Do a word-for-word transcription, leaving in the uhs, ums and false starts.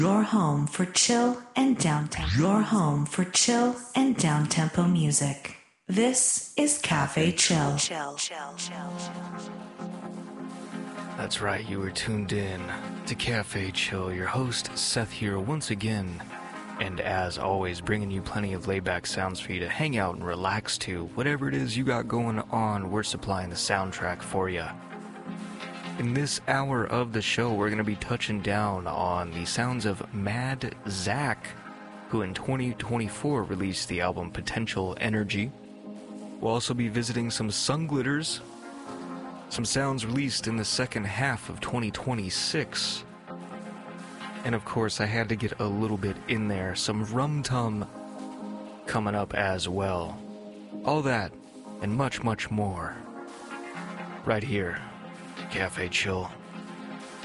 Your home for chill and downtempo. Your home for chill and downtempo music. This is Cafe Chill. Chill, chill, chill. That's right, you were tuned in to Cafe Chill. Your host, Seth, here once again. And as always, bringing you plenty of laid-back sounds for you to hang out and relax to. Whatever it is you got going on, we're supplying the soundtrack for you. In this hour of the show, we're going to be touching down on the sounds of Mad Zach, who in twenty twenty-four released the album Potential Energy. We'll also be visiting some Sunglitters, some sounds released in the second half of twenty twenty-six. And of course, I had to get a little bit in there, some Rum Tum coming up as well. All that and much, much more right here, Cafe Chill.